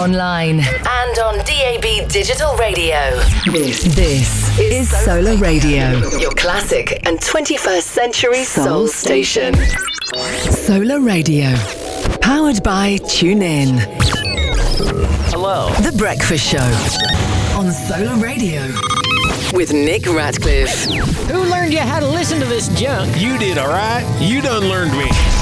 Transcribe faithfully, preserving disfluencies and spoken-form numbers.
online, and on D A B Digital Radio. This, this is Solar Radio, your classic and twenty-first century soul station. Solar Radio, powered by TuneIn. Hello. The Breakfast Show on Solar Radio with Nick Ratcliffe. Who learned you how to listen to this junk? You did, all right? You done learned me.